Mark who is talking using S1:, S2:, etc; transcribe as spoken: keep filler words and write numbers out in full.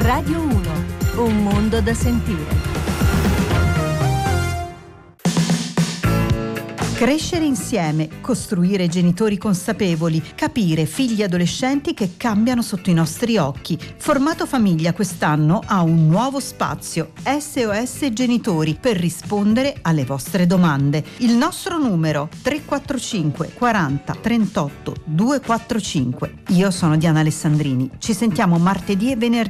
S1: Radio uno, un mondo da sentire.
S2: Crescere insieme, costruire genitori consapevoli, capire figli adolescenti che cambiano sotto i nostri occhi. Formato Famiglia quest'anno ha un nuovo spazio, S O S Genitori, per rispondere alle vostre domande. Il nostro numero tre quattro cinque quaranta trentotto duecentoquarantacinque. Io sono Diana Alessandrini. Ci sentiamo martedì e venerdì